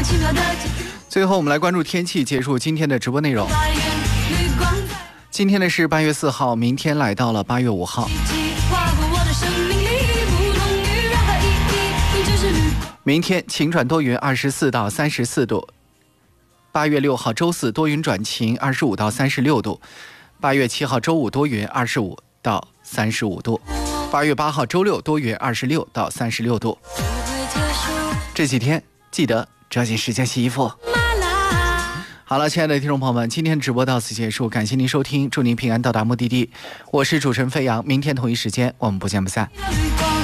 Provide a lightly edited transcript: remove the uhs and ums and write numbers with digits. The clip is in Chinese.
最后我们来关注天气，结束今天的直播内容。今天的是8月4号，明天来到了8月5号。明天晴转多云，24到34度。8月6号周四多云转晴，25到36度。8月7号周五多云，25到35度。8月8号周六多云，26到36度。这几天记得抓紧时间洗衣服。好了，亲爱的听众朋友们，今天直播到此结束，感谢您收听，祝您平安到达目的地。我是主持人飞扬，明天同一时间我们不见不散。